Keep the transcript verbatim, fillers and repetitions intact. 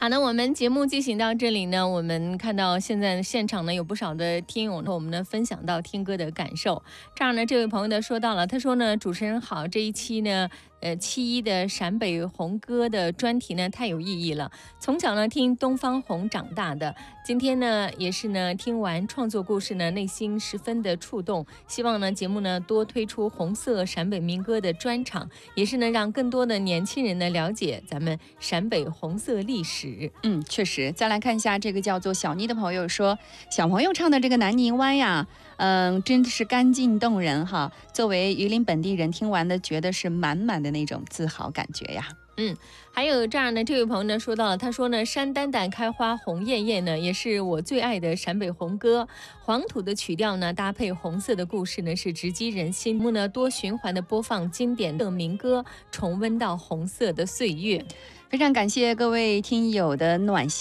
好的，我们节目进行到这里呢，我们看到现在现场呢有不少的听友和我们呢分享到听歌的感受。这样呢，这位朋友呢说到了，他说呢，主持人好，这一期呢，呃，七一的陕北红歌的专题呢太有意义了。从小呢听东方红长大的，今天呢也是呢听完创作故事呢，内心十分的触动。希望呢节目呢多推出红色陕北民歌的专场，也是呢让更多的年轻人呢了解咱们陕北红色历史。 嗯，确实。再来看一下这个叫做小妮的朋友说，小朋友唱的这个南泥湾呀，嗯，真的是干净动人哈。作为榆林本地人，听完的觉得是满满的那种自豪感觉呀。 嗯，还有这样的这位朋友呢说到了，他说呢，山丹丹开花红艳艳呢，也是我最爱的陕北红歌。黄土的曲调呢，搭配红色的故事呢，是直击人心。目呢多循环的播放经典的民歌，重温到红色的岁月。 非常感谢各位听友的暖心。